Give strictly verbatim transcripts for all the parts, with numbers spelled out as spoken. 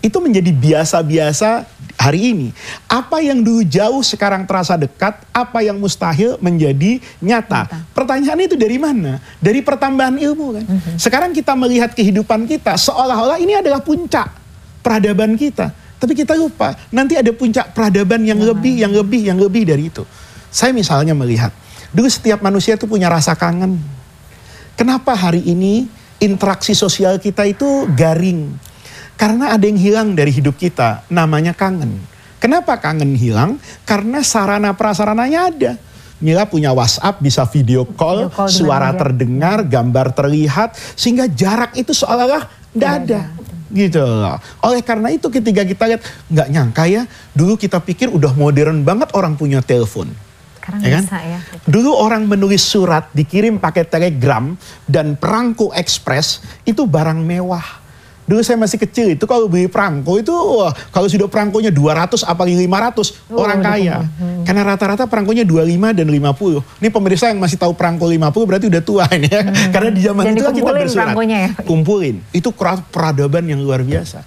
itu menjadi biasa-biasa hari ini. Apa yang dulu jauh sekarang terasa dekat, apa yang mustahil menjadi nyata. nyata. Pertanyaannya itu dari mana? Dari pertambahan ilmu kan. Mm-hmm. Sekarang kita melihat kehidupan kita seolah-olah ini adalah puncak peradaban kita. Tapi kita lupa, nanti ada puncak peradaban yang ya, lebih, yang lebih, yang lebih dari itu. Saya misalnya melihat, dulu setiap manusia itu punya rasa kangen. Kenapa hari ini interaksi sosial kita itu garing? Karena ada yang hilang dari hidup kita, namanya kangen. Kenapa kangen hilang? Karena sarana prasarananya ada. Mila punya WhatsApp, bisa video call, video call suara terdengar, gambar terlihat, sehingga jarak itu seolah-olah tidak ada. Gitu loh. Oleh karena itu ketika kita lihat, nggak nyangka ya, dulu kita pikir udah modern banget orang punya telepon. Sekarang ya kan? bisa ya. Dulu orang menulis surat, dikirim pakai telegram, dan perangko ekspres, itu barang mewah. Dulu saya masih kecil itu kalau beli perangko itu wah, kalau sudah perangkonya dua ratus apalagi lima ratus oh, orang kaya. Hmm. Karena rata-rata perangkonya dua puluh lima dan lima puluh. Ini pemirsa yang masih tahu perangko lima puluh berarti udah tua ini ya. Hmm. Karena di zaman dan itu kita bersurat. Ya. Kumpulin. Itu peradaban yang luar biasa.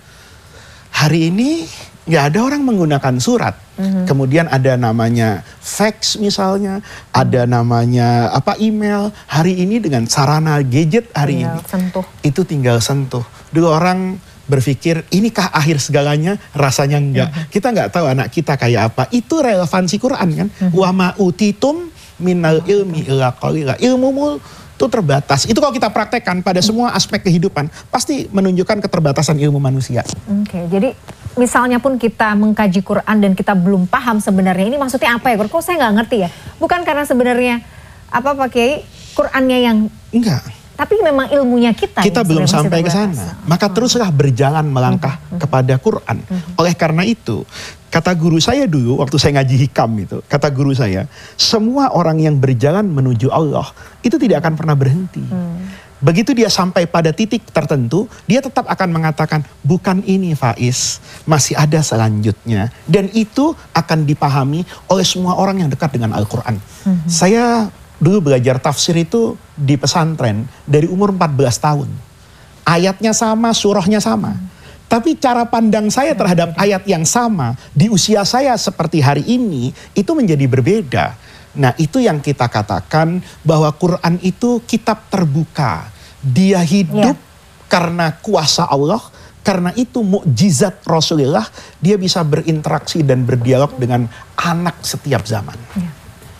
Hari ini nggak ada orang menggunakan surat. Hmm. Kemudian ada namanya fax misalnya, hmm. ada namanya apa email. Hari ini dengan sarana gadget hari tinggal ini sentuh. Itu tinggal sentuh. Dulu orang berpikir inikah akhir segalanya, rasanya enggak. Mm-hmm. Kita nggak tahu anak kita kayak apa. Itu relevansi Quran kan. Mm-hmm. Wa ma utitum minal ilmi illa qalila. Ilmumu itu terbatas. Itu kalau kita praktekkan pada semua aspek kehidupan, pasti menunjukkan keterbatasan ilmu manusia. Oke, okay, jadi misalnya pun kita mengkaji Quran dan kita belum paham sebenarnya ini maksudnya apa ya? Kok saya nggak ngerti ya? Bukan karena sebenarnya apa Pak Kiai Qurannya yang enggak. Tapi memang ilmunya kita. Kita belum sampai ke sana. Maka hmm. teruslah berjalan melangkah hmm. kepada Quran. Hmm. Oleh karena itu, kata guru saya dulu, waktu saya ngaji hikam itu, kata guru saya, semua orang yang berjalan menuju Allah, itu tidak akan pernah berhenti. Hmm. Begitu dia sampai pada titik tertentu, dia tetap akan mengatakan, bukan ini Faiz, masih ada selanjutnya. Dan itu akan dipahami oleh semua orang yang dekat dengan Al-Quran. Hmm. Saya dulu belajar tafsir itu di pesantren dari umur empat belas tahun. Ayatnya sama, surahnya sama. Hmm. Tapi cara pandang saya terhadap ayat yang sama di usia saya seperti hari ini itu menjadi berbeda. Nah, itu yang kita katakan bahwa Quran itu kitab terbuka. Dia hidup ya. Karena kuasa Allah, karena itu mukjizat Rasulullah, dia bisa berinteraksi dan berdialog dengan anak setiap zaman. Ya.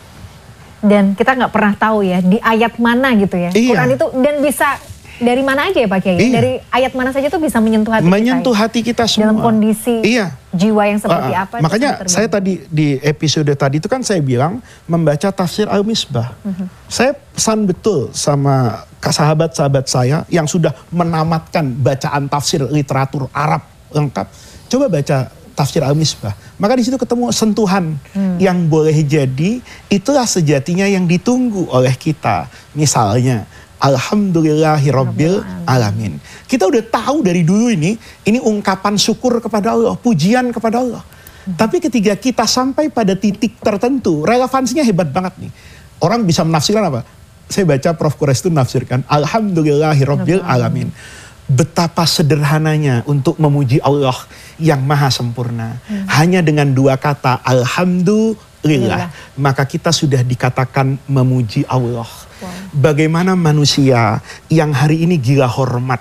Dan kita nggak pernah tahu ya di ayat mana gitu ya. Iya. Quran itu dan bisa dari mana aja ya Pak Kiai? Iya. Dari ayat mana saja tuh bisa menyentuh hati menyentuh kita. hati kita semua. Dalam kondisi iya. jiwa yang seperti uh, apa. Makanya saya tadi di episode tadi itu kan saya bilang membaca tafsir Al-Misbah. Uh-huh. Saya pesan betul sama sahabat-sahabat saya yang sudah menamatkan bacaan tafsir literatur Arab lengkap. Coba baca tafsir Al-Misbah. Maka di situ ketemu sentuhan hmm. yang boleh jadi itulah sejatinya yang ditunggu oleh kita. Misalnya Alhamdulillahirabbil alamin. Kita udah tahu dari dulu ini, ini ungkapan syukur kepada Allah, pujian kepada Allah. Hmm. Tapi ketika kita sampai pada titik tertentu, relevansinya hebat banget nih. Orang bisa menafsirkan apa? Saya baca Prof Kures itu menafsirkan Alhamdulillahirabbil alamin. Betapa sederhananya untuk memuji Allah yang maha sempurna. Hmm. Hanya dengan dua kata Alhamdulillah. Lillah. Maka kita sudah dikatakan memuji Allah. Wow. Bagaimana manusia yang hari ini gila hormat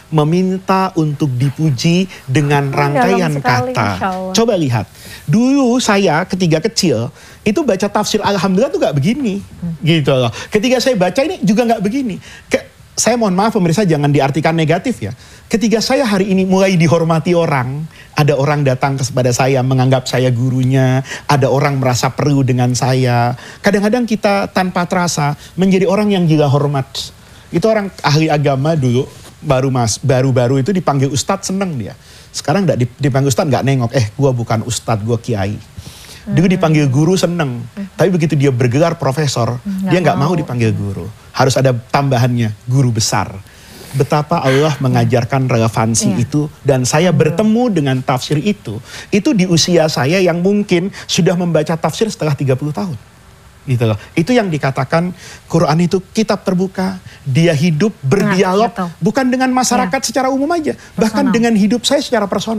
meminta untuk dipuji dengan rangkaian sekali, kata. Coba lihat. Dulu saya ketika kecil itu baca tafsir Alhamdulillah tuh gak begini. Hmm. Gitu loh. Ketika saya baca ini juga gak begini. Ke Saya mohon maaf pemirsa jangan diartikan negatif ya. Ketika saya hari ini mulai dihormati orang, ada orang datang kepada saya menganggap saya gurunya, ada orang merasa perlu dengan saya. Kadang-kadang kita tanpa terasa menjadi orang yang gila hormat. Itu orang ahli agama dulu, baru mas, baru-baru itu dipanggil ustadz seneng dia. Sekarang enggak dipanggil ustadz enggak nengok, eh gua bukan ustadz, gua kiai. Dulu dipanggil guru seneng, hmm. tapi begitu dia bergelar profesor, hmm, dia nggak mau. mau dipanggil guru. Harus ada tambahannya, guru besar. Betapa Allah mengajarkan relevansi yeah. itu, dan saya bertemu dengan tafsir itu, itu di usia saya yang mungkin sudah membaca tafsir setelah tiga puluh tahun. Gitu loh. Itu yang dikatakan Quran itu kitab terbuka, dia hidup berdialog, nah, bukan dengan masyarakat yeah. secara umum aja, bahkan personal. Dengan hidup saya secara personal.